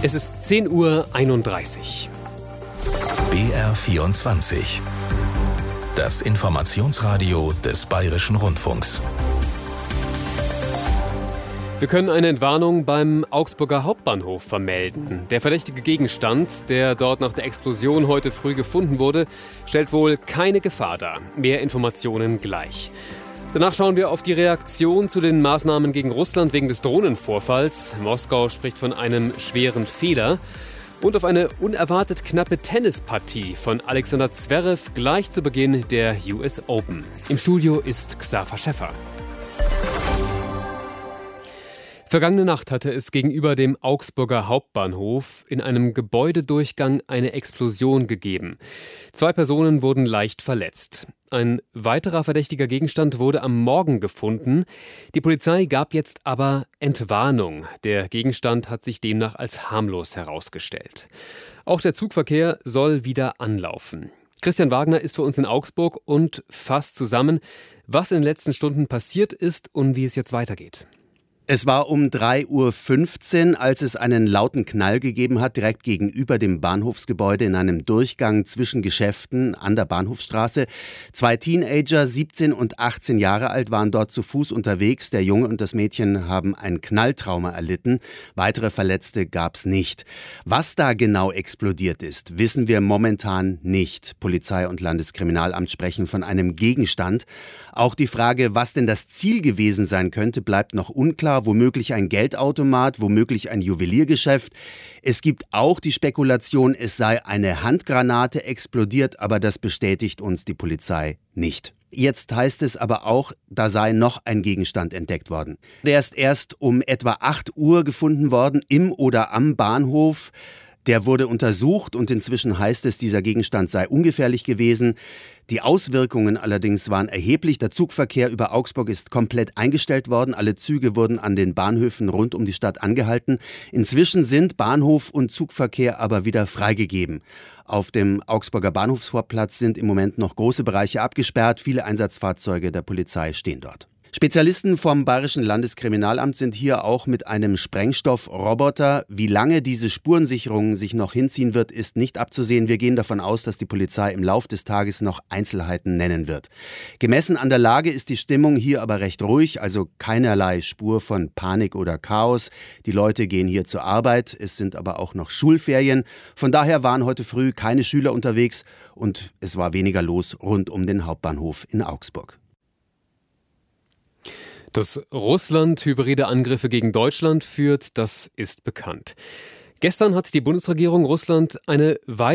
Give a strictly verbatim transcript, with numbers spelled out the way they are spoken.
Es ist zehn Uhr einunddreißig. B R vierundzwanzig. Das Informationsradio des Bayerischen Rundfunks. Wir können eine Entwarnung beim Augsburger Hauptbahnhof vermelden. Der verdächtige Gegenstand, der dort nach der Explosion heute früh gefunden wurde, stellt wohl keine Gefahr dar. Mehr Informationen gleich. Danach schauen wir auf die Reaktion zu den Maßnahmen gegen Russland wegen des Drohnenvorfalls. Moskau spricht von einem schweren Fehler. Und auf eine unerwartet knappe Tennispartie von Alexander Zverev gleich zu Beginn der U S Open. Im Studio ist Xaver Schäffer. Vergangene Nacht hatte es gegenüber dem Augsburger Hauptbahnhof in einem Gebäudedurchgang eine Explosion gegeben. Zwei Personen wurden leicht verletzt. Ein weiterer verdächtiger Gegenstand wurde am Morgen gefunden. Die Polizei gab jetzt aber Entwarnung. Der Gegenstand hat sich demnach als harmlos herausgestellt. Auch der Zugverkehr soll wieder anlaufen. Christian Wagner ist für uns in Augsburg und fasst zusammen, was in den letzten Stunden passiert ist und wie es jetzt weitergeht. Es war um drei Uhr fünfzehn, als es einen lauten Knall gegeben hat, direkt gegenüber dem Bahnhofsgebäude in einem Durchgang zwischen Geschäften an der Bahnhofsstraße. Zwei Teenager, siebzehn und achtzehn Jahre alt, waren dort zu Fuß unterwegs. Der Junge und das Mädchen haben ein Knalltrauma erlitten. Weitere Verletzte gab es nicht. Was da genau explodiert ist, wissen wir momentan nicht. Polizei und Landeskriminalamt sprechen von einem Gegenstand. Auch die Frage, was denn das Ziel gewesen sein könnte, bleibt noch unklar. Womöglich ein Geldautomat, womöglich ein Juweliergeschäft. Es gibt auch die Spekulation, es sei eine Handgranate explodiert, aber das bestätigt uns die Polizei nicht. Jetzt heißt es aber auch, da sei noch ein Gegenstand entdeckt worden. Der ist erst um etwa acht Uhr gefunden worden, im oder am Bahnhof. Der wurde untersucht und inzwischen heißt es, dieser Gegenstand sei ungefährlich gewesen. Die Auswirkungen allerdings waren erheblich. Der Zugverkehr über Augsburg ist komplett eingestellt worden. Alle Züge wurden an den Bahnhöfen rund um die Stadt angehalten. Inzwischen sind Bahnhof und Zugverkehr aber wieder freigegeben. Auf dem Augsburger Bahnhofsvorplatz sind im Moment noch große Bereiche abgesperrt. Viele Einsatzfahrzeuge der Polizei stehen dort. Spezialisten vom Bayerischen Landeskriminalamt sind hier auch mit einem Sprengstoffroboter. Wie lange diese Spurensicherung sich noch hinziehen wird, ist nicht abzusehen. Wir gehen davon aus, dass die Polizei im Lauf des Tages noch Einzelheiten nennen wird. Gemessen an der Lage ist die Stimmung hier aber recht ruhig, also keinerlei Spur von Panik oder Chaos. Die Leute gehen hier zur Arbeit, es sind aber auch noch Schulferien. Von daher waren heute früh keine Schüler unterwegs und es war weniger los rund um den Hauptbahnhof in Augsburg. Dass Russland hybride Angriffe gegen Deutschland führt, das ist bekannt. Gestern hat die Bundesregierung Russland eine weitere